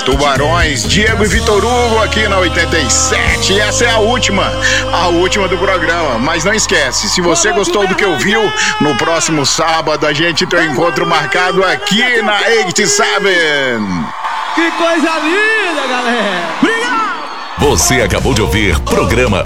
Tubarões, Diego e Vitor Hugo aqui na 87. E essa é a última do programa. Mas não esquece, se você gostou do que ouviu, no próximo sábado a gente tem um encontro marcado aqui na 87. Que coisa linda, galera! Obrigado! Você acabou de ouvir programa